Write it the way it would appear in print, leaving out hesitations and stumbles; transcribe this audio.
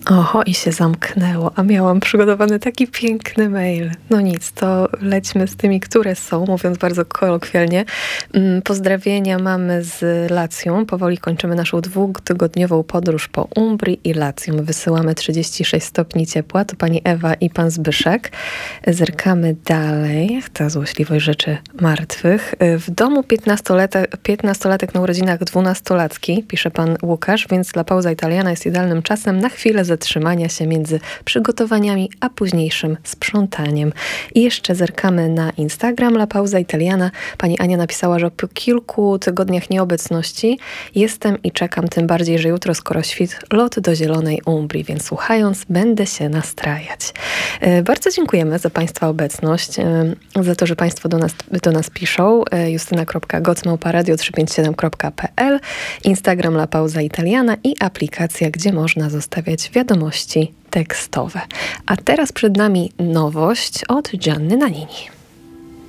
Oho, i się zamknęło, a miałam przygotowany taki piękny mail. No nic, to lećmy z tymi, które są, mówiąc bardzo kolokwialnie. Pozdrowienia mamy z Lacją. Powoli kończymy naszą 2-tygodniową podróż po Umbrii i Lacjum. Wysyłamy 36 stopni ciepła. To pani Ewa i pan Zbyszek. Zerkamy dalej. Ta złośliwość rzeczy martwych. W domu 15-latek na urodzinach 12-lacki, pisze pan Łukasz, więc dla Pauza Italiana jest idealnym czasem na chwilę zatrzymania się między przygotowaniami a późniejszym sprzątaniem. I jeszcze zerkamy na Instagram La Pauza Italiana. Pani Ania napisała, że po kilku tygodniach nieobecności jestem i czekam, tym bardziej, że jutro skoro świt, lot do Zielonej Umbrii, więc słuchając będę się nastrajać. Bardzo dziękujemy za Państwa obecność, za to, że Państwo do nas piszą. justyna.goc@radio357.pl, Instagram La Pauza Italiana i aplikacja, gdzie można zostawiać wiadomości tekstowe. A teraz przed nami nowość od Gianny Nannini.